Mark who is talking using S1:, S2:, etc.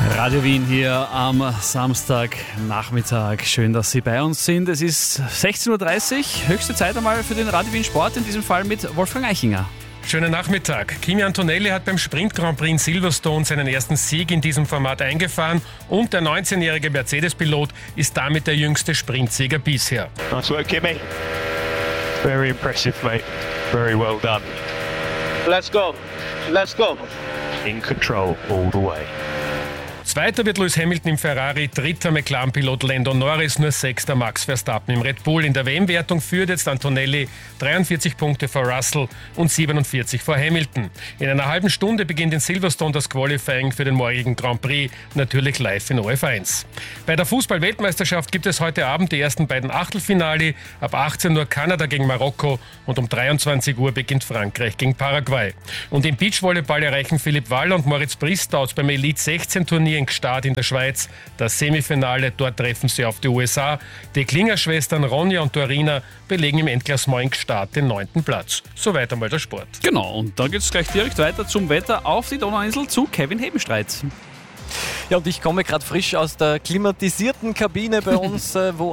S1: Radio Wien hier am Samstagnachmittag. Schön, dass Sie bei uns sind. Es ist 16.30 Uhr, höchste Zeit einmal für den Radio Wien Sport, in diesem Fall mit Wolfgang Eichinger.
S2: Schönen Nachmittag. Kimi Antonelli hat beim Sprint Grand Prix in Silverstone seinen ersten Sieg in diesem Format eingefahren und der 19-jährige Mercedes-Pilot ist damit der jüngste Sprintsieger bisher.
S3: Nice work, Kimi. Very impressive, mate. Very well done.
S4: Let's go. Let's go.
S3: In control all the way.
S2: Zweiter wird Lewis Hamilton im Ferrari, dritter McLaren-Pilot Lando Norris, nur sechster Max Verstappen im Red Bull. In der WM-Wertung führt jetzt Antonelli 43 Punkte vor Russell und 47 vor Hamilton. In einer halben Stunde beginnt in Silverstone das Qualifying für den morgigen Grand Prix, natürlich live in OF1. Bei der Fußball-Weltmeisterschaft gibt es heute Abend die ersten beiden Achtelfinale. Ab 18 Uhr Kanada gegen Marokko und um 23 Uhr beginnt Frankreich gegen Paraguay. Und im Beachvolleyball erreichen Philipp Waller und Moritz Bristauz beim Elite 16 Turnier in Gstaad in der Schweiz das Semifinale. Dort treffen sie auf die USA. Die Klinger-Schwestern Ronja und Dorina belegen im Endklassement in Gstaad den 9. Platz. Soweit einmal der Sport.
S1: Genau, und dann geht es gleich direkt weiter zum Wetter auf die Donauinsel zu Kevin Hebenstreit.
S5: Ja, und ich komme gerade frisch aus der klimatisierten Kabine bei uns, wo